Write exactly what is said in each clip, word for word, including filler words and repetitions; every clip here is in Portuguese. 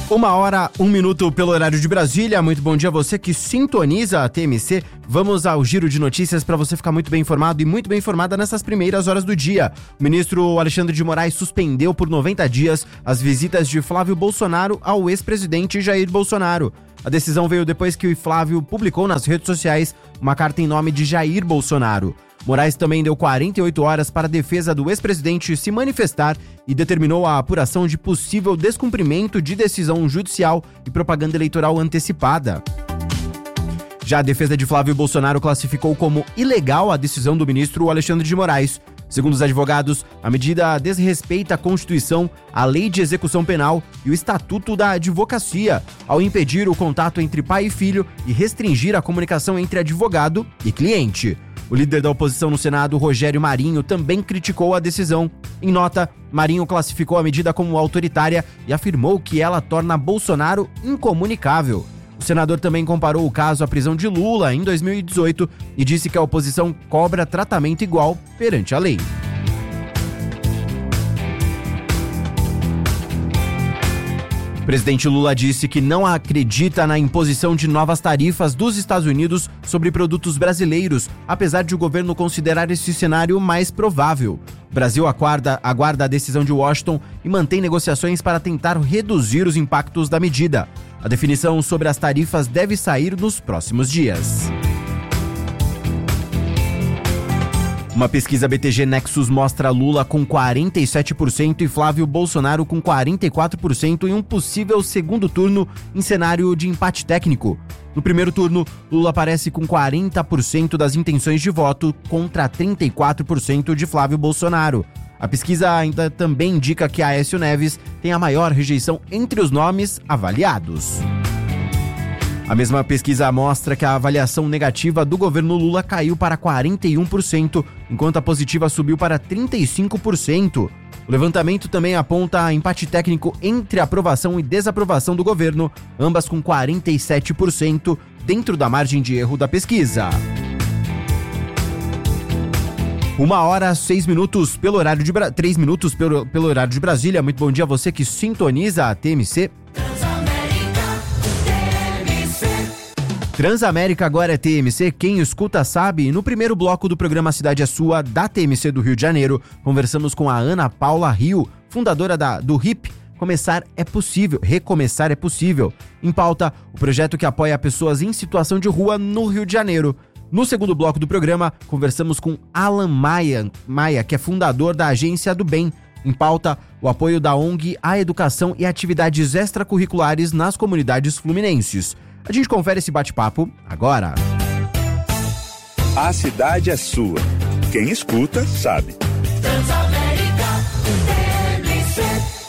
Uma hora, um minuto pelo horário de Brasília. Muito bom dia a você que sintoniza a T M C. Vamos ao giro de notícias para você ficar muito bem informado e muito bem informada nessas primeiras horas do dia. O ministro Alexandre de Moraes suspendeu por noventa dias as visitas de Flávio Bolsonaro ao ex-presidente Jair Bolsonaro. A decisão veio depois que o Flávio publicou nas redes sociais uma carta em nome de Jair Bolsonaro. Moraes também deu quarenta e oito horas para a defesa do ex-presidente se manifestar e determinou a apuração de possível descumprimento de decisão judicial e propaganda eleitoral antecipada. Já a defesa de Flávio Bolsonaro classificou como ilegal a decisão do ministro Alexandre de Moraes. Segundo os advogados, a medida desrespeita a Constituição, a Lei de Execução Penal e o Estatuto da Advocacia, ao impedir o contato entre pai e filho e restringir a comunicação entre advogado e cliente. O líder da oposição no Senado, Rogério Marinho, também criticou a decisão. Em nota, Marinho classificou a medida como autoritária e afirmou que ela torna Bolsonaro incomunicável. O senador também comparou o caso à prisão de Lula em dois mil e dezoito e disse que a oposição cobra tratamento igual perante a lei. O presidente Lula disse que não acredita na imposição de novas tarifas dos Estados Unidos sobre produtos brasileiros, apesar de o governo considerar esse cenário mais provável. O Brasil aguarda, aguarda a decisão de Washington e mantém negociações para tentar reduzir os impactos da medida. A definição sobre as tarifas deve sair nos próximos dias. Uma pesquisa B T G Nexus mostra Lula com quarenta e sete por cento e Flávio Bolsonaro com quarenta e quatro por cento em um possível segundo turno em cenário de empate técnico. No primeiro turno, Lula aparece com quarenta por cento das intenções de voto contra trinta e quatro por cento de Flávio Bolsonaro. A pesquisa ainda também indica que Aécio Neves tem a maior rejeição entre os nomes avaliados. A mesma pesquisa mostra que a avaliação negativa do governo Lula caiu para quarenta e um por cento, enquanto a positiva subiu para trinta e cinco por cento. O levantamento também aponta empate técnico entre aprovação e desaprovação do governo, ambas com quarenta e sete por cento, dentro da margem de erro da pesquisa. Uma hora, seis minutos pelo horário de Bra... três minutos pelo, pelo horário de Brasília. Muito bom dia a você que sintoniza a T M C. Transamérica agora é T M C, quem escuta sabe. E no primeiro bloco do programa Cidade é Sua, da T M C do Rio de Janeiro, conversamos com a Ana Paula Rio, fundadora da, do R I P, Começar é Possível, Recomeçar é Possível. Em pauta, o projeto que apoia pessoas em situação de rua no Rio de Janeiro. No segundo bloco do programa, conversamos com Alan Maia, Maia, que é fundador da Agência do Bem. Em pauta, o apoio da O N G à educação e atividades extracurriculares nas comunidades fluminenses. A gente confere esse bate-papo agora. A cidade é sua. Quem escuta, sabe. Transamérica T M C.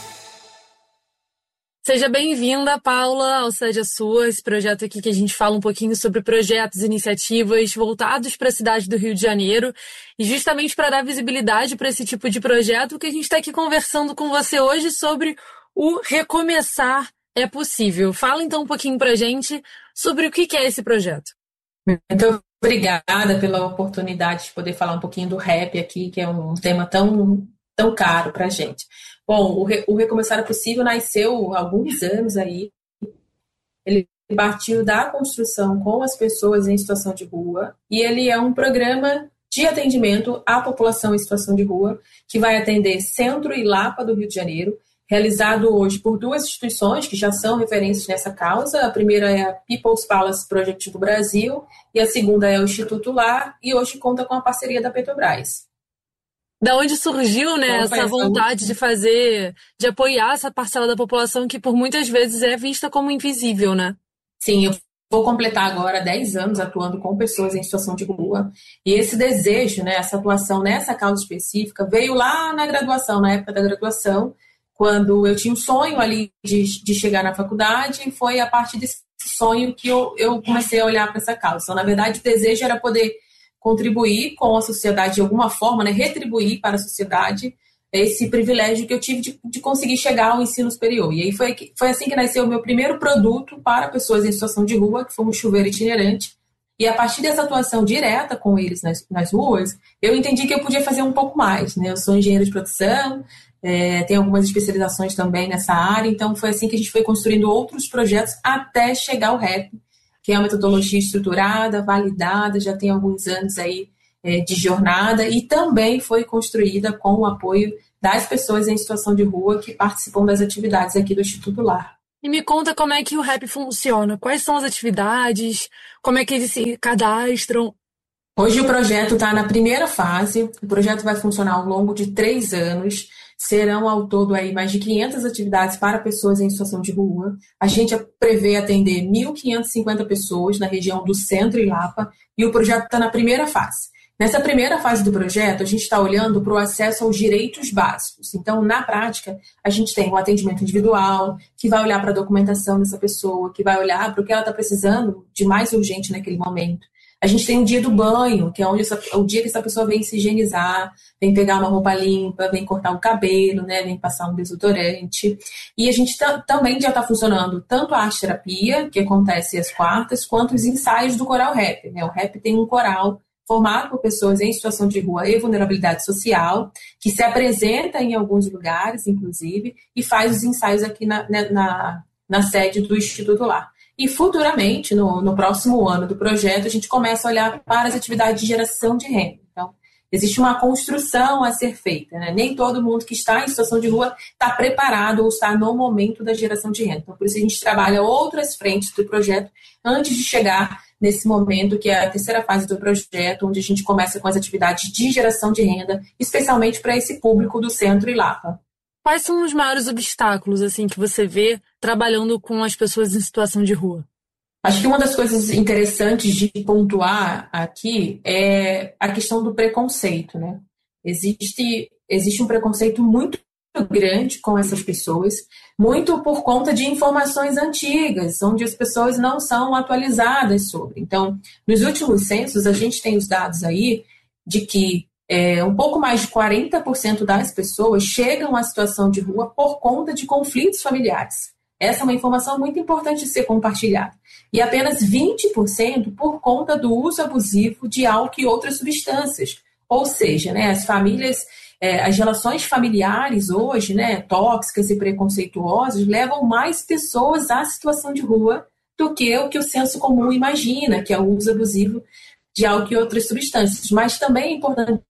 Seja bem-vinda, Paula, ao Cidade é Sua, esse projeto aqui que a gente fala um pouquinho sobre projetos e iniciativas voltados para a cidade do Rio de Janeiro. E justamente para dar visibilidade para esse tipo de projeto, que a gente está aqui conversando com você hoje sobre o Recomeçar é Possível. Fala então um pouquinho pra gente sobre o que é esse projeto. Muito obrigada pela oportunidade de poder falar um pouquinho do rap aqui, que é um tema tão, tão caro pra gente. Bom, o, Re, o Recomeçar é Possível nasceu há alguns anos aí. Ele partiu da construção com as pessoas em situação de rua e ele é um programa de atendimento à população em situação de rua que vai atender Centro e Lapa do Rio de Janeiro, realizado hoje por duas instituições que já são referências nessa causa. A primeira é a People's Palace Project do Brasil e a segunda é o Instituto Lar, e hoje conta com a parceria da Petrobras. Da onde surgiu, né, então, essa vontade de fazer, de apoiar essa parcela da população que por muitas vezes é vista como invisível, né? Sim, eu vou completar agora dez anos atuando com pessoas em situação de rua, e esse desejo, né, essa atuação nessa causa específica veio lá na graduação, na época da graduação, quando eu tinha um sonho ali de, de chegar na faculdade, e foi a partir desse sonho que eu, eu comecei a olhar para essa causa. Então, na verdade, o desejo era poder contribuir com a sociedade de alguma forma, né, retribuir para a sociedade esse privilégio que eu tive de, de conseguir chegar ao ensino superior. E aí foi, foi assim que nasceu o meu primeiro produto para pessoas em situação de rua, que foi um chuveiro itinerante. E a partir dessa atuação direta com eles nas, nas ruas, eu entendi que eu podia fazer um pouco mais, né? Eu sou engenheiro de produção, é, tem algumas especializações também nessa área, então foi assim que a gente foi construindo outros projetos até chegar ao R E P, que é uma metodologia estruturada, validada, já tem alguns anos aí é, de jornada e também foi construída com o apoio das pessoas em situação de rua que participam das atividades aqui do Instituto Lar. E me conta como é que o R E P funciona, quais são as atividades, como é que eles se cadastram? Hoje o projeto está na primeira fase, o projeto vai funcionar ao longo de três anos, serão ao todo aí mais de quinhentas atividades para pessoas em situação de rua. A gente prevê atender mil quinhentas e cinquenta pessoas na região do Centro e Lapa e o projeto está na primeira fase. Nessa primeira fase do projeto, a gente está olhando para o acesso aos direitos básicos. Então, na prática, a gente tem o atendimento individual, que vai olhar para a documentação dessa pessoa, que vai olhar para o que ela está precisando de mais urgente naquele momento. A gente tem o dia do banho, que é onde essa, o dia que essa pessoa vem se higienizar, vem pegar uma roupa limpa, vem cortar o cabelo, né, vem passar um desodorante. E a gente tá, também já está funcionando tanto a arte-terapia, que acontece às quartas, quanto os ensaios do coral rap. Né? O rap tem um coral formado por pessoas em situação de rua e vulnerabilidade social, que se apresenta em alguns lugares, inclusive, e faz os ensaios aqui na, na, na sede do Instituto Lar. E futuramente, no, no próximo ano do projeto, a gente começa a olhar para as atividades de geração de renda. Então, existe uma construção a ser feita. Né? Nem todo mundo que está em situação de rua está preparado ou está no momento da geração de renda. Então, por isso a gente trabalha outras frentes do projeto antes de chegar nesse momento, que é a terceira fase do projeto, onde a gente começa com as atividades de geração de renda, especialmente para esse público do Centro e Lapa. Quais são os maiores obstáculos assim que você vê trabalhando com as pessoas em situação de rua? Acho que uma das coisas interessantes de pontuar aqui é a questão do preconceito, né? Existe, existe um preconceito muito grande com essas pessoas, muito por conta de informações antigas, onde as pessoas não são atualizadas sobre. Então, nos últimos censos, a gente tem os dados aí de que é, um pouco mais de quarenta por cento das pessoas chegam à situação de rua por conta de conflitos familiares. Essa é uma informação muito importante de ser compartilhada. E apenas vinte por cento por conta do uso abusivo de álcool e outras substâncias. Ou seja, né, as famílias... É, as relações familiares hoje, né, tóxicas e preconceituosas, levam mais pessoas à situação de rua do que o que o senso comum imagina, que é o uso abusivo de álcool e outras substâncias. Mas também é importante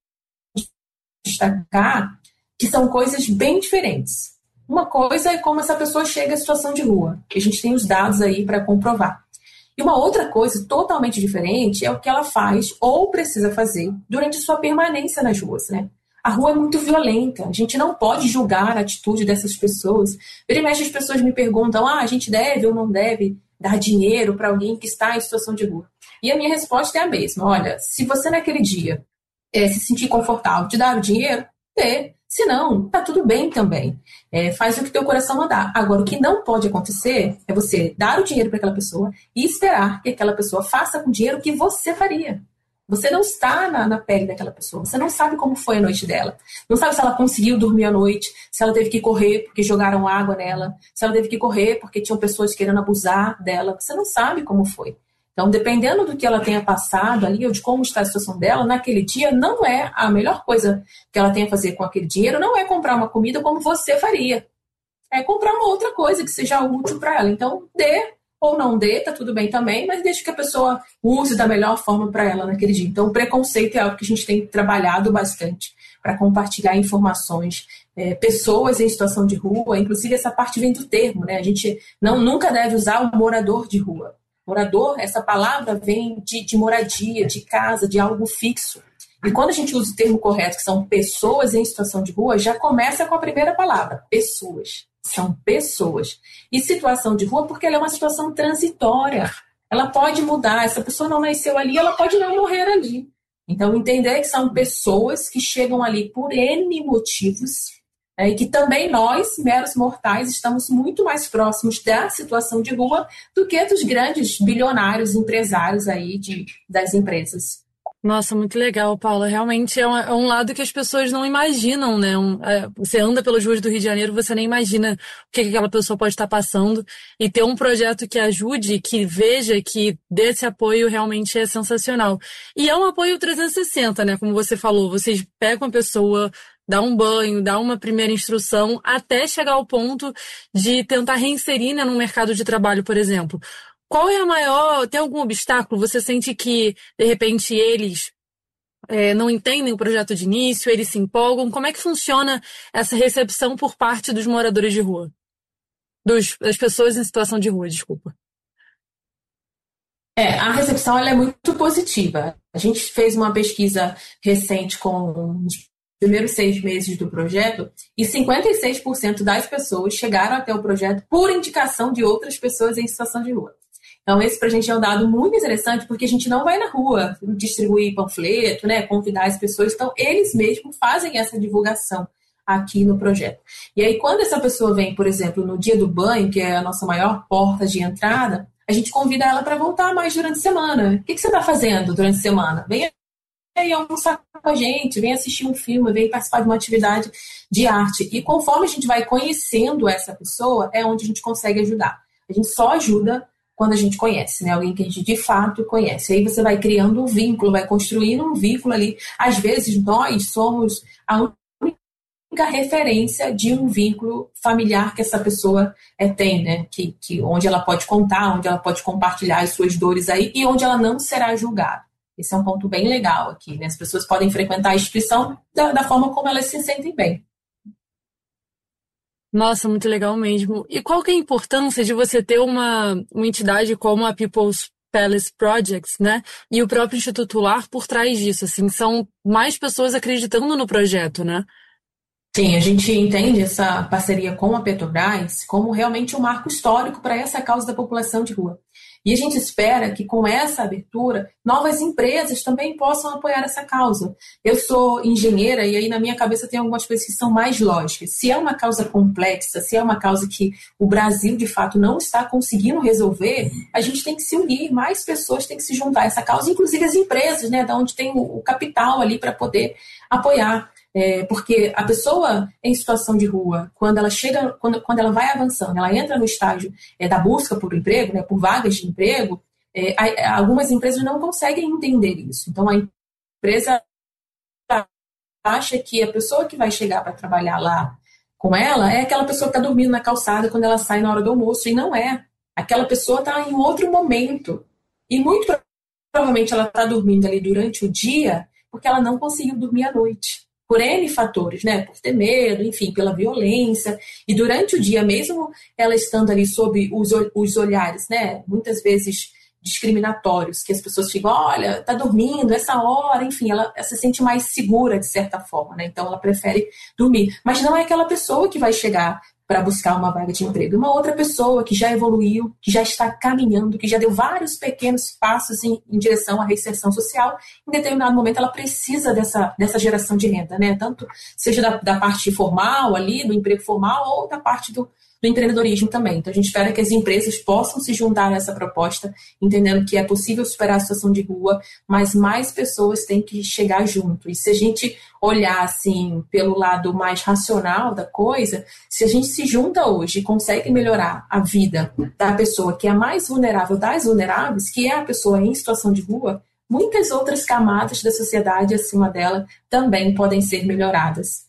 destacar que são coisas bem diferentes. Uma coisa é como essa pessoa chega à situação de rua, que a gente tem os dados aí para comprovar. E uma outra coisa totalmente diferente é o que ela faz ou precisa fazer durante sua permanência nas ruas, né? A rua é muito violenta, a gente não pode julgar a atitude dessas pessoas. Vira e mexe, as pessoas me perguntam, ah, a gente deve ou não deve dar dinheiro para alguém que está em situação de rua? E a minha resposta é a mesma, olha, se você naquele dia é, se sentir confortável de dar o dinheiro, dê. Se não, tá tudo bem também. É, faz o que teu coração mandar. Agora, o que não pode acontecer é você dar o dinheiro para aquela pessoa e esperar que aquela pessoa faça com o dinheiro o que você faria. Você não está na, na pele daquela pessoa. Você não sabe como foi a noite dela. Não sabe se ela conseguiu dormir à noite, se ela teve que correr porque jogaram água nela, se ela teve que correr porque tinham pessoas querendo abusar dela. Você não sabe como foi. Então, dependendo do que ela tenha passado ali, ou de como está a situação dela, naquele dia, não é a melhor coisa que ela tenha a fazer com aquele dinheiro, não é comprar uma comida como você faria. É comprar uma outra coisa que seja útil para ela. Então, dê. Ou não dê, tá tudo bem também, mas deixa que a pessoa use da melhor forma para ela naquele dia. Então, o preconceito é algo que a gente tem trabalhado bastante para compartilhar informações. É, pessoas em situação de rua, inclusive essa parte vem do termo, né? A gente não, nunca deve usar o morador de rua. Morador, essa palavra vem de, de moradia, de casa, de algo fixo. E quando a gente usa o termo correto, que são pessoas em situação de rua, já começa com a primeira palavra, pessoas. São pessoas. E situação de rua porque ela é uma situação transitória. Ela pode mudar. Essa pessoa não nasceu ali, ela pode não morrer ali. Então, entender que são pessoas que chegam ali por N motivos, né, e que também nós, meros mortais, estamos muito mais próximos da situação de rua do que dos grandes bilionários empresários aí de, das empresas. Nossa, muito legal, Paula. Realmente é um, é um lado que as pessoas não imaginam, né? Um, é, você anda pelas ruas do Rio de Janeiro, você nem imagina o que, que aquela pessoa pode estar passando. E ter um projeto que ajude, que veja, que dê esse apoio realmente é sensacional. E é um apoio trezentos e sessenta, né? Como você falou, vocês pegam a pessoa, dar um banho, dar uma primeira instrução, até chegar ao ponto de tentar reinserir, né, no mercado de trabalho, por exemplo. Qual é a maior... Tem algum obstáculo? Você sente que, de repente, eles é, não entendem o projeto de início, eles se empolgam? Como é que funciona essa recepção por parte dos moradores de rua? Dos, das pessoas em situação de rua, desculpa. É, a recepção ela é muito positiva. A gente fez uma pesquisa recente com os primeiros seis meses do projeto e cinquenta e seis por cento das pessoas chegaram até o projeto por indicação de outras pessoas em situação de rua. Então, esse para a gente é um dado muito interessante, porque a gente não vai na rua distribuir panfleto, né, convidar as pessoas. Então, eles mesmos fazem essa divulgação aqui no projeto. E aí, quando essa pessoa vem, por exemplo, no dia do banho, que é a nossa maior porta de entrada, a gente convida ela para voltar mais durante a semana. O que, que você está fazendo durante a semana? Vem aí almoçar com a gente, vem assistir um filme, vem participar de uma atividade de arte. E conforme a gente vai conhecendo essa pessoa, é onde a gente consegue ajudar. A gente só ajuda quando a gente conhece, né? Alguém que a gente de fato conhece. Aí você vai criando um vínculo, vai construindo um vínculo ali. Às vezes nós somos a única referência de um vínculo familiar que essa pessoa é, tem, né? Que, que, onde ela pode contar, onde ela pode compartilhar as suas dores aí e onde ela não será julgada. Esse é um ponto bem legal aqui, né? As pessoas podem frequentar a instituição da, da forma como elas se sentem bem. Nossa, muito legal mesmo. E qual que é a importância de você ter uma, uma entidade como a People's Palace Projects, né? E o próprio Instituto Lar por trás disso, assim, são mais pessoas acreditando no projeto, né? Sim, a gente entende essa parceria com a Petrobras como realmente um marco histórico para essa causa da população de rua. E a gente espera que com essa abertura, novas empresas também possam apoiar essa causa. Eu sou engenheira e aí na minha cabeça tem algumas coisas que são mais lógicas. Se é uma causa complexa, se é uma causa que o Brasil de fato não está conseguindo resolver, a gente tem que se unir, mais pessoas têm que se juntar a essa causa, inclusive as empresas, né, da onde tem o capital ali para poder apoiar. É, porque a pessoa em situação de rua, quando ela chega, quando, quando ela vai avançando, ela entra no estágio é, da busca por emprego, né, por vagas de emprego, é, a, algumas empresas não conseguem entender isso. Então, a empresa acha que a pessoa que vai chegar para trabalhar lá com ela é aquela pessoa que está dormindo na calçada quando ela sai na hora do almoço, e não é. Aquela pessoa está em outro momento. E muito provavelmente ela está dormindo ali durante o dia porque ela não conseguiu dormir à noite. Por N fatores, né? Por ter medo, enfim, pela violência. E durante o dia, mesmo ela estando ali sob os, os olhares, né? Muitas vezes discriminatórios, que as pessoas ficam, olha, tá dormindo, essa hora, enfim, ela, ela se sente mais segura de certa forma, né? Então ela prefere dormir. Mas não é aquela pessoa que vai chegar para buscar uma vaga de emprego. Uma outra pessoa que já evoluiu, que já está caminhando, que já deu vários pequenos passos em, em direção à reinserção social, em determinado momento ela precisa dessa, dessa geração de renda, né? Tanto seja da, da parte formal ali, do emprego formal, ou da parte do, do empreendedorismo também. Então a gente espera que as empresas possam se juntar a essa proposta, entendendo que é possível superar a situação de rua, mas mais pessoas têm que chegar junto. E se a gente olhar assim pelo lado mais racional da coisa, se a gente se junta hoje e consegue melhorar a vida da pessoa que é a mais vulnerável das vulneráveis, que é a pessoa em situação de rua, muitas outras camadas da sociedade acima dela também podem ser melhoradas.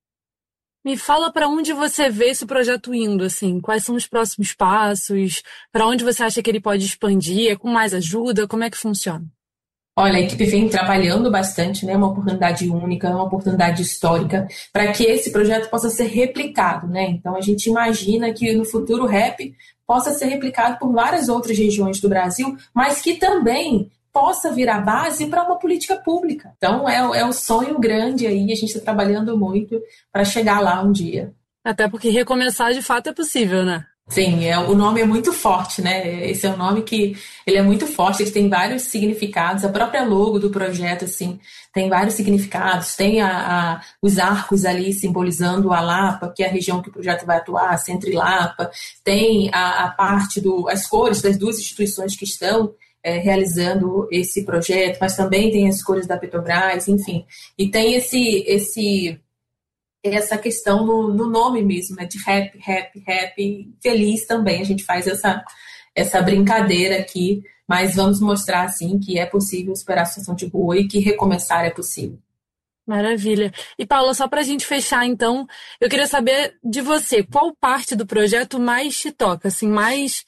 Me fala para onde você vê esse projeto indo, assim, quais são os próximos passos, para onde você acha que ele pode expandir, é com mais ajuda, como é que funciona? Olha, a equipe vem trabalhando bastante, né? Uma oportunidade única, uma oportunidade histórica, para que esse projeto possa ser replicado, né? Então a gente imagina que no futuro o rap possa ser replicado por várias outras regiões do Brasil, mas que também possa virar base para uma política pública. Então é, é um sonho grande aí, a gente está trabalhando muito para chegar lá um dia. Até porque recomeçar de fato é possível, né? Sim, é, o nome é muito forte, né? Esse é um nome que ele é muito forte, ele tem vários significados. A própria logo do projeto, assim, tem vários significados. Tem a, a, os arcos ali simbolizando a Lapa, que é a região que o projeto vai atuar, Centro e Lapa. Tem a, a parte do, as cores das duas instituições que estão é, realizando esse projeto, mas também tem as cores da Petrobras, enfim. E tem esse esse essa questão no, no nome mesmo, né, de rap, rap, rap, feliz também, a gente faz essa, essa brincadeira aqui, mas vamos mostrar, assim, que é possível superar a situação de rua e que recomeçar é possível. Maravilha. E Paula, só para a gente fechar, então, eu queria saber de você, qual parte do projeto mais te toca, assim, mais,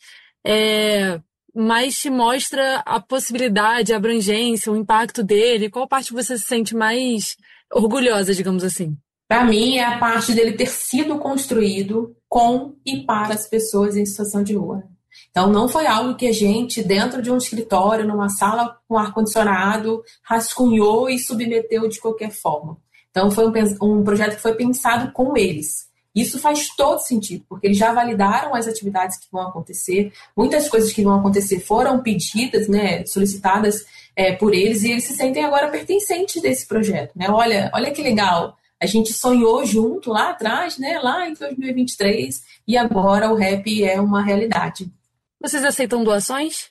é, mais te mostra a possibilidade, a abrangência, o impacto dele? Qual parte você se sente mais orgulhosa, digamos assim? Para mim, é a parte dele ter sido construído com e para as pessoas em situação de rua. Então, não foi algo que a gente, dentro de um escritório, numa sala com ar-condicionado, rascunhou e submeteu de qualquer forma. Então, foi um, um projeto que foi pensado com eles. Isso faz todo sentido, porque eles já validaram as atividades que vão acontecer, muitas coisas que vão acontecer foram pedidas, né, solicitadas é, por eles, e eles se sentem agora pertencentes desse projeto. Né? Olha, olha que legal, a gente sonhou junto lá atrás, né, lá em dois mil e vinte e três, e agora o rap é uma realidade. Vocês aceitam doações?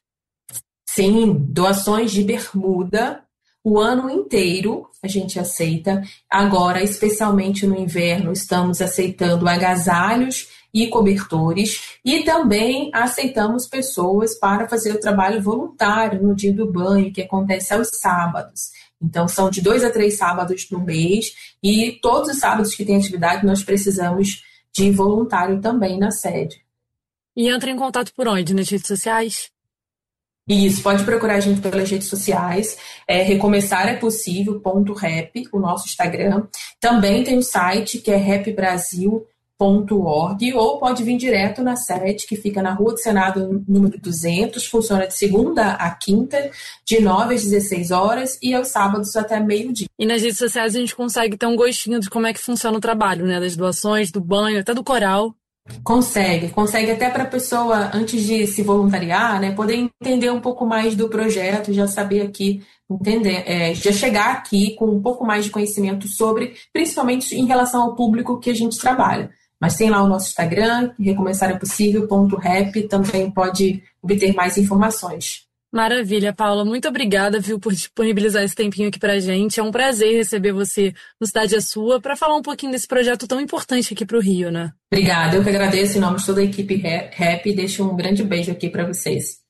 Sim, doações de bermuda, o ano inteiro a gente aceita. Agora, especialmente no inverno, estamos aceitando agasalhos e cobertores e também aceitamos pessoas para fazer o trabalho voluntário no dia do banho, que acontece aos sábados. Então, são de dois a três sábados no mês e todos os sábados que tem atividade nós precisamos de voluntário também na sede. E entra em contato por onde? Nas redes sociais? Isso, pode procurar a gente pelas redes sociais. É, recomeçar é possível, ponto rap, o nosso Instagram. Também tem o site, que é rap brasil ponto org, ou pode vir direto na sede, que fica na Rua do Senado, número duzentos. Funciona de segunda a quinta, de nove às dezesseis horas, e aos sábados até meio-dia. E nas redes sociais a gente consegue ter um gostinho de como é que funciona o trabalho, né? Das doações, do banho, até do coral. Consegue, consegue até para a pessoa, antes de se voluntariar, né, poder entender um pouco mais do projeto, já saber aqui, entender, é, já chegar aqui com um pouco mais de conhecimento sobre, principalmente em relação ao público que a gente trabalha. Mas tem lá o nosso Instagram, recomeçar é possível, ponto rap, também pode obter mais informações. Maravilha, Paula. Muito obrigada, viu, por disponibilizar esse tempinho aqui pra gente. É um prazer receber você no Cidade é Sua para falar um pouquinho desse projeto tão importante aqui pro Rio, né? Obrigada, eu que agradeço em nome de toda a equipe Rap e deixo um grande beijo aqui para vocês.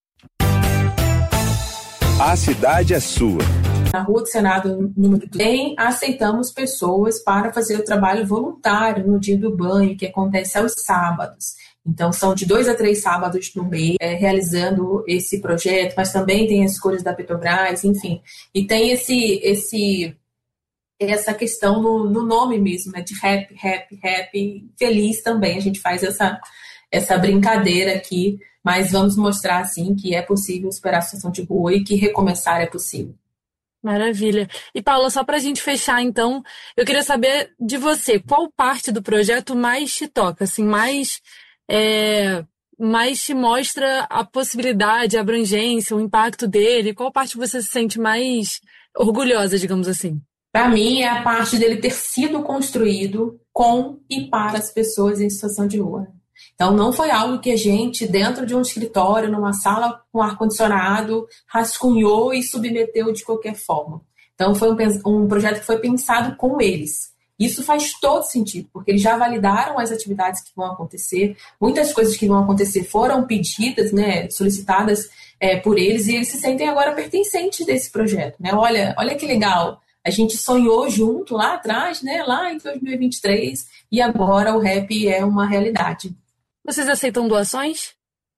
A cidade é sua. Na Rua do Senado, número duzentos, aceitamos pessoas para fazer o trabalho voluntário no dia do banho, que acontece aos sábados. Então, são de dois a três sábados no mês, é, realizando esse projeto, mas também tem as cores da Petrobras, enfim. E tem esse, esse, essa questão no, no nome mesmo, né, de rap, rap, rap, feliz também. A gente faz essa, essa brincadeira aqui, mas vamos mostrar, assim, que é possível superar a situação de rua e que recomeçar é possível. Maravilha. E Paula, só para a gente fechar, então, eu queria saber de você, qual parte do projeto mais te toca, assim, mais... É, mais te mostra a possibilidade, a abrangência, o impacto dele? Qual parte você se sente mais orgulhosa, digamos assim? Para mim, é a parte dele ter sido construído com e para as pessoas em situação de rua. Então, não foi algo que a gente, dentro de um escritório, numa sala com ar-condicionado, rascunhou e submeteu de qualquer forma. Então, foi um, um projeto que foi pensado com eles. Isso faz todo sentido, porque eles já validaram as atividades que vão acontecer, muitas coisas que vão acontecer foram pedidas, né, solicitadas é, por eles, e eles se sentem agora pertencentes desse projeto. Né? Olha, olha que legal, a gente sonhou junto lá atrás, né, lá em dois mil e vinte e três, e agora o rap é uma realidade. Vocês aceitam doações?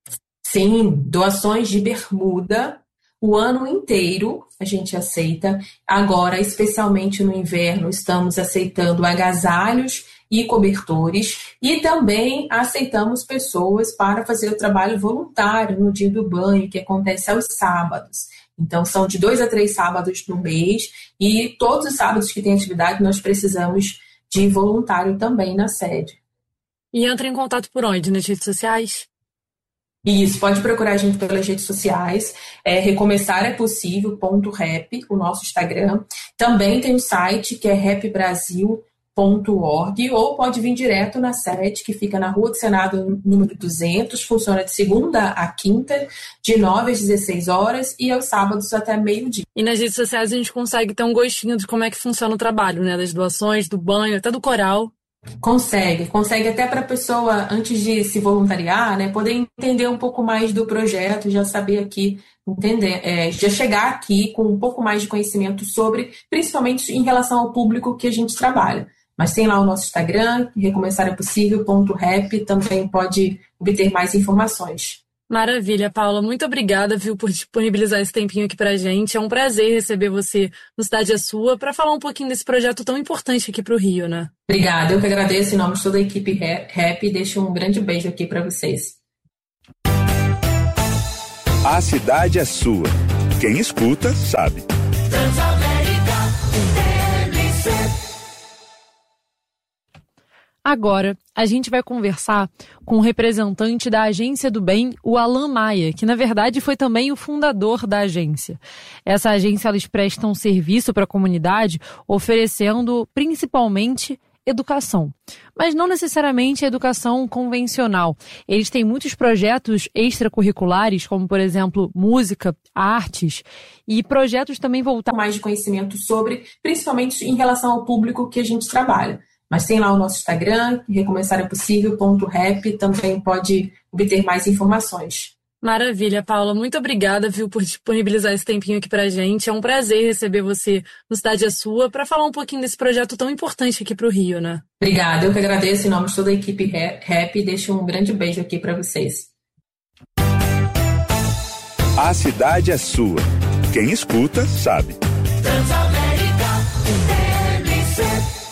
Sim, doações de bermuda, o ano inteiro a gente aceita. Agora, especialmente no inverno, estamos aceitando agasalhos e cobertores e também aceitamos pessoas para fazer o trabalho voluntário no dia do banho, que acontece aos sábados. Então, são de dois a três sábados no mês e todos os sábados que tem atividade nós precisamos de voluntário também na sede. E entra em contato por onde? Nas redes sociais? Isso, pode procurar a gente pelas redes sociais, é, recomeçar é possível, ponto rap, o nosso Instagram. Também tem o site, que é rap brasil ponto org, ou pode vir direto na sede, que fica na Rua do Senado, número duzentos, funciona de segunda a quinta, de nove às dezesseis horas, e aos sábados até meio-dia. E nas redes sociais a gente consegue ter um gostinho de como é que funciona o trabalho, né? Das doações, do banho, até do coral. Consegue, consegue até para a pessoa, antes de se voluntariar, né, poder entender um pouco mais do projeto, já saber aqui, entender, é, já chegar aqui com um pouco mais de conhecimento sobre, principalmente em relação ao público que a gente trabalha. Mas tem lá o nosso Instagram, recomeçar é possível ponto rap, também pode obter mais informações. Maravilha, Paula. Muito obrigada, viu, por disponibilizar esse tempinho aqui pra gente. É um prazer receber você no Cidade é Sua para falar um pouquinho desse projeto tão importante aqui pro Rio, né? Obrigada, eu que agradeço em nome de toda a equipe Rap e deixo um grande beijo aqui para vocês. A cidade é sua. Quem escuta, sabe. Transamérica, T M C. Agora, a gente vai conversar com o representante da Agência do Bem, o Alan Maia, que na verdade foi também o fundador da agência. Essa agência, eles prestam serviço para a comunidade, oferecendo principalmente educação, mas não necessariamente a educação convencional. Eles têm muitos projetos extracurriculares, como por exemplo, música, artes e projetos também voltados mais de conhecimento sobre, principalmente em relação ao público que a gente trabalha. Mas tem lá o nosso Instagram, recomeçar é possível ponto rap, também pode obter mais informações. Maravilha, Paula. Muito obrigada, viu, por disponibilizar esse tempinho aqui pra gente. É um prazer receber você no Cidade é Sua para falar um pouquinho desse projeto tão importante aqui pro Rio, né? Obrigada, eu que agradeço em nome de toda a equipe Rap e deixo um grande beijo aqui para vocês. A cidade é sua. Quem escuta, sabe. Transamérica, T M C.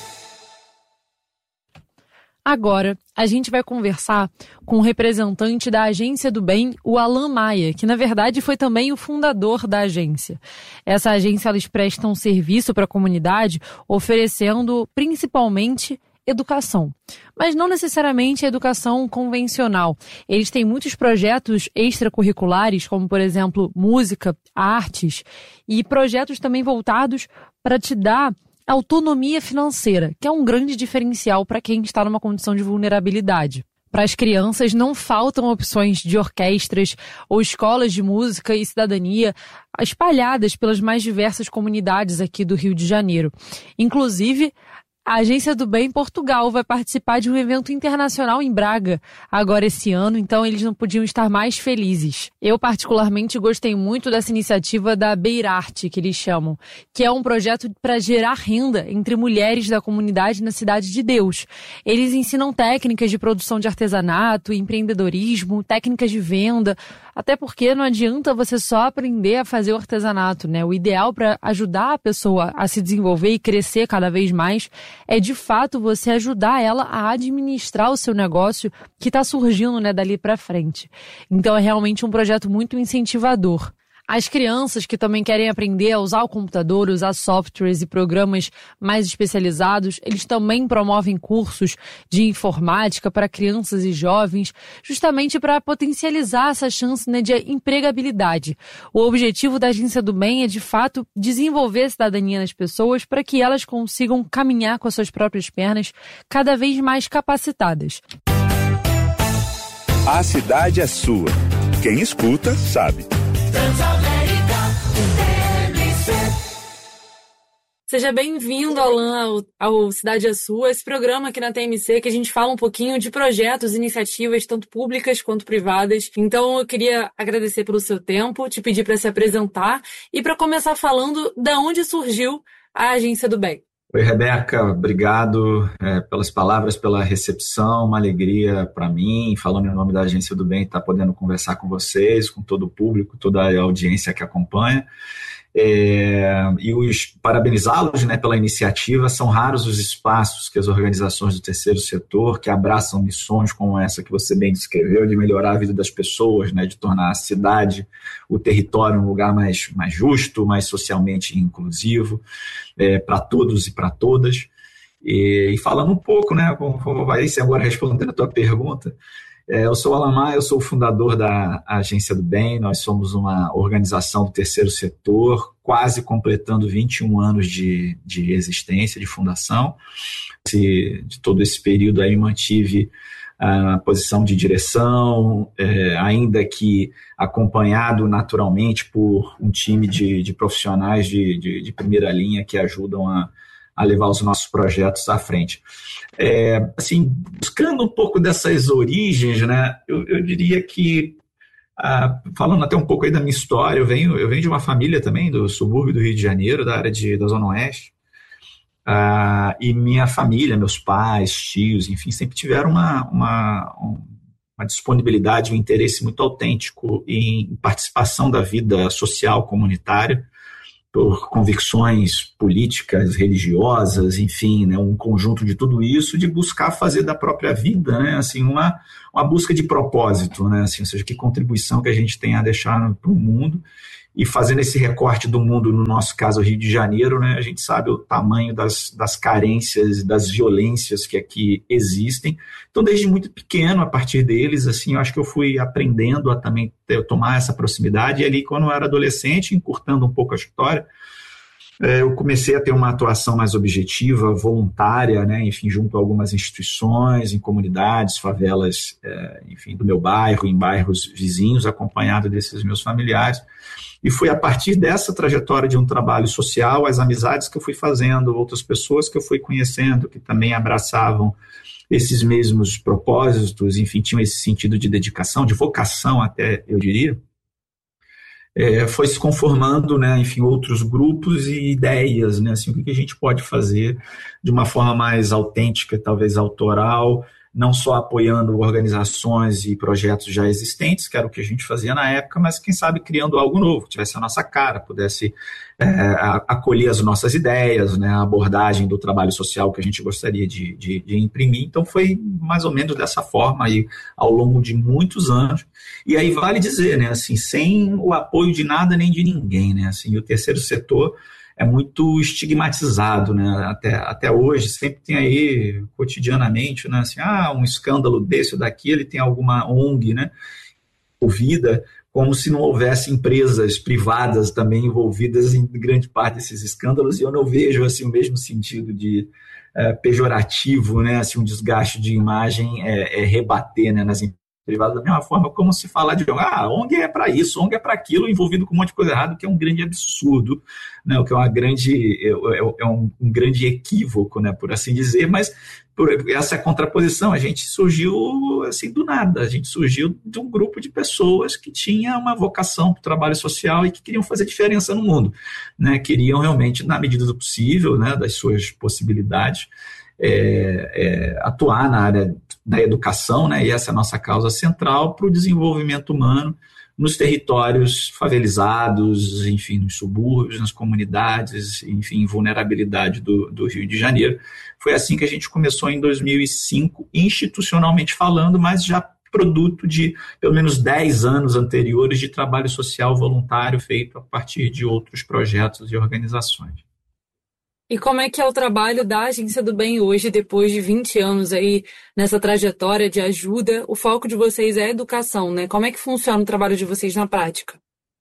Agora, a gente vai conversar com o representante da Agência do Bem, o Alan Maia, que na verdade foi também o fundador da agência. Essa agência, eles prestam serviço para a comunidade, oferecendo principalmente educação, mas não necessariamente a educação convencional. Eles têm muitos projetos extracurriculares, como por exemplo, música, artes e projetos também voltados para te dar autonomia financeira, que é um grande diferencial para quem está numa condição de vulnerabilidade. Para as crianças não faltam opções de orquestras ou escolas de música e cidadania espalhadas pelas mais diversas comunidades aqui do Rio de Janeiro. Inclusive, a Agência do Bem Portugal vai participar de um evento internacional em Braga agora esse ano, então eles não podiam estar mais felizes. Eu particularmente gostei muito dessa iniciativa da Beirarte, que eles chamam, que é um projeto para gerar renda entre mulheres da comunidade na Cidade de Deus. Eles ensinam técnicas de produção de artesanato, empreendedorismo, técnicas de venda, até porque não adianta você só aprender a fazer o artesanato, né? O ideal para ajudar a pessoa a se desenvolver e crescer cada vez mais é, de fato, você ajudar ela a administrar o seu negócio que está surgindo, né, dali para frente. Então, é realmente um projeto muito incentivador. As crianças que também querem aprender a usar o computador, usar softwares e programas mais especializados, eles também promovem cursos de informática para crianças e jovens, justamente para potencializar essa chance, né, de empregabilidade. O objetivo da Agência do Bem é, de fato, desenvolver a cidadania nas pessoas para que elas consigam caminhar com as suas próprias pernas cada vez mais capacitadas. A cidade é sua. Quem escuta, sabe. Transamérica, T M C. Seja bem-vindo, Alan, ao, ao Cidade é Sua, esse programa aqui na T M C que a gente fala um pouquinho de projetos, iniciativas, tanto públicas quanto privadas. Então, eu queria agradecer pelo seu tempo, te pedir para se apresentar e para começar falando de onde surgiu a Agência do Bem. Oi, Rebeca, obrigado é, pelas palavras, pela recepção, uma alegria para mim, falando em nome da Agência do Bem, estar podendo conversar com vocês, com todo o público, toda a audiência que acompanha. É, e os parabenizá-los, né, pela iniciativa. São raros os espaços que as organizações do terceiro setor que abraçam missões como essa que você bem descreveu, de melhorar a vida das pessoas, né, de tornar a cidade, o território um lugar mais, mais justo, mais socialmente inclusivo, é, para todos e para todas. E, e falando um pouco, né, como, como vai ser agora respondendo a tua pergunta, É, eu sou o Alan Maia, eu sou o fundador da Agência do Bem. Nós somos uma organização do terceiro setor, quase completando vinte e um anos de, de existência, de fundação. Esse, de todo esse período aí mantive a posição de direção, é, ainda que acompanhado naturalmente por um time de, de profissionais de, de, de primeira linha que ajudam a, a levar os nossos projetos à frente. É, assim, buscando um pouco dessas origens, né, eu, eu diria que, ah, falando até um pouco aí da minha história, eu venho, eu venho de uma família também do subúrbio do Rio de Janeiro, da área de, da Zona Oeste, ah, e minha família, meus pais, tios, enfim, sempre tiveram uma, uma, uma disponibilidade, um interesse muito autêntico em participação da vida social comunitária, por convicções políticas, religiosas, enfim, né, um conjunto de tudo isso, de buscar fazer da própria vida, né, assim, uma, uma busca de propósito, né, assim, ou seja, que contribuição que a gente tem a deixar para o mundo. E fazendo esse recorte do mundo, no nosso caso, Rio de Janeiro, né, a gente sabe o tamanho das, das carências, das violências que aqui existem. Então, desde muito pequeno, a partir deles, assim, eu acho que eu fui aprendendo a também ter, tomar essa proximidade. E ali, quando eu era adolescente, encurtando um pouco a história, eu comecei a ter uma atuação mais objetiva, voluntária, né, enfim, junto a algumas instituições, em comunidades, favelas, enfim, do meu bairro, em bairros vizinhos, acompanhado desses meus familiares. E foi a partir dessa trajetória de um trabalho social, as amizades que eu fui fazendo, outras pessoas que eu fui conhecendo, que também abraçavam esses mesmos propósitos, enfim, tinham esse sentido de dedicação, de vocação até, eu diria, é, foi se conformando, né, enfim, outros grupos e ideias, né, assim, o que a gente pode fazer de uma forma mais autêntica, talvez autoral, não só apoiando organizações e projetos já existentes, que era o que a gente fazia na época, mas quem sabe criando algo novo, que tivesse a nossa cara, pudesse é, acolher as nossas ideias, né, a abordagem do trabalho social que a gente gostaria de, de, de imprimir. Então foi mais ou menos dessa forma aí, ao longo de muitos anos. E aí vale dizer, né, assim, sem o apoio de nada nem de ninguém, né, assim, o terceiro setor é muito estigmatizado, né? Até, até hoje, sempre tem aí, cotidianamente, né? Assim, ah, um escândalo desse ou daquele, tem alguma O N G, né? Envolvida, como se não houvesse empresas privadas também envolvidas em grande parte desses escândalos, e eu não vejo assim, o mesmo sentido de é, pejorativo, né? Assim, um desgaste de imagem é, é rebater, né, nas empresas privadas, da mesma forma como se falar de ah, O N G é para isso, O N G é para aquilo, envolvido com um monte de coisa errada, que é um grande absurdo, né, o que é, uma grande, é, é um, um grande equívoco, né, por assim dizer, mas por essa contraposição, a gente surgiu assim do nada, a gente surgiu de um grupo de pessoas que tinha uma vocação para o trabalho social e que queriam fazer diferença no mundo, né, queriam realmente, na medida do possível, né, das suas possibilidades, é, é, atuar na área da educação, né, e essa é a nossa causa central para o desenvolvimento humano nos territórios favelizados, enfim, nos subúrbios, nas comunidades, enfim, vulnerabilidade do, do Rio de Janeiro. Foi assim que a gente começou em dois mil e cinco, institucionalmente falando, mas já produto de pelo menos dez anos anteriores de trabalho social voluntário feito a partir de outros projetos e organizações. E como é que é o trabalho da Agência do Bem hoje, depois de vinte anos aí nessa trajetória de ajuda? O foco de vocês é a educação, né? Como é que funciona o trabalho de vocês na prática?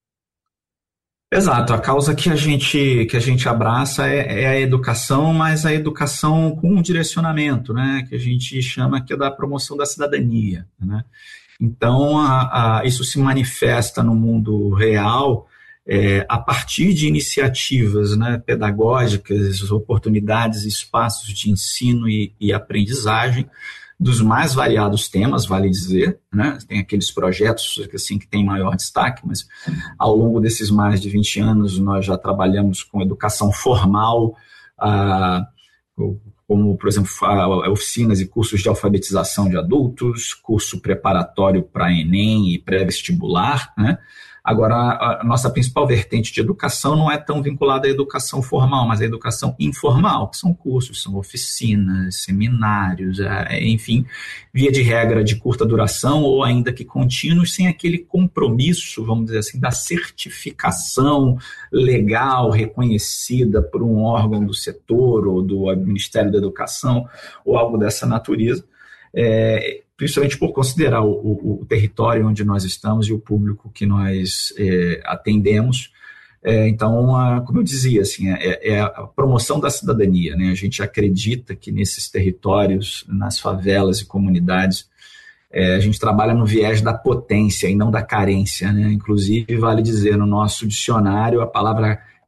Exato, a causa que a gente, que a gente abraça é, é a educação, mas a educação com um direcionamento, né? Que a gente chama que é da promoção da cidadania, né? Então, a, a, isso se manifesta no mundo real, É, a partir de iniciativas, né, pedagógicas, oportunidades, espaços de ensino e, e aprendizagem dos mais variados temas, vale dizer, né? Tem aqueles projetos assim, que têm maior destaque, mas ao longo desses mais de vinte anos nós já trabalhamos com educação formal, ah, como, por exemplo, oficinas e cursos de alfabetização de adultos, curso preparatório para Enem e pré-vestibular, né? Agora, a nossa principal vertente de educação não é tão vinculada à educação formal, mas à educação informal, que são cursos, são oficinas, seminários, enfim, via de regra de curta duração ou ainda que contínuos, sem aquele compromisso, vamos dizer assim, da certificação legal reconhecida por um órgão do setor ou do Ministério da Educação ou algo dessa natureza. É, principalmente por considerar o, o, o território onde nós estamos e o público que nós é, atendemos. É, então, a, como eu dizia, assim, é, é a promoção da cidadania, né? A gente acredita que nesses territórios, nas favelas e comunidades, é, a gente trabalha no viés da potência e não da carência, né? Inclusive, vale dizer, no nosso dicionário, a palavra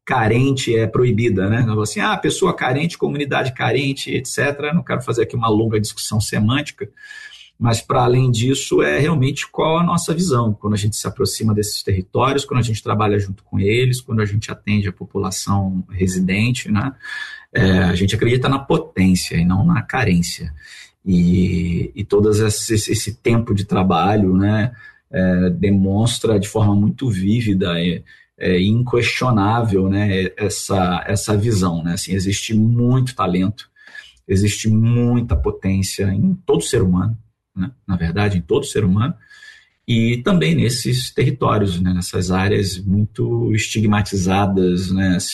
carente é proibida, né? Então, assim, ah, pessoa carente, comunidade carente, etcétera. Não quero fazer aqui uma longa discussão semântica, mas, para além disso, é realmente qual a nossa visão quando a gente se aproxima desses territórios, quando a gente trabalha junto com eles, quando a gente atende a população residente, né? É, a gente acredita na potência e não na carência. E, e todo esse, esse tempo de trabalho, né, é, demonstra de forma muito vívida e é, inquestionável, né, essa, essa visão. Né? Assim, existe muito talento, existe muita potência em todo ser humano, né? Na verdade, em todo ser humano, e também nesses territórios, né? Nessas áreas muito estigmatizadas, né?